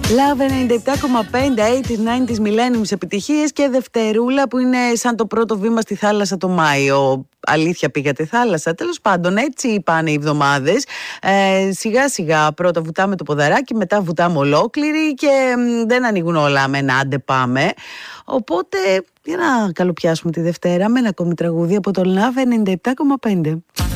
Love 97,5, 80s, 90s, millenniums επιτυχίες και Δευτερούλα που είναι σαν το πρώτο βήμα στη θάλασσα το Μάιο. Αλήθεια πήγατε θάλασσα? Τέλος πάντων, έτσι πάνε οι εβδομάδες. Σιγά σιγά πρώτα βουτάμε το ποδαράκι, μετά βουτάμε ολόκληροι και δεν ανοίγουν όλα με ένα άντε πάμε. Οπότε για να καλοπιάσουμε τη Δευτέρα με ένα ακόμη τραγούδι από το Love 97,5.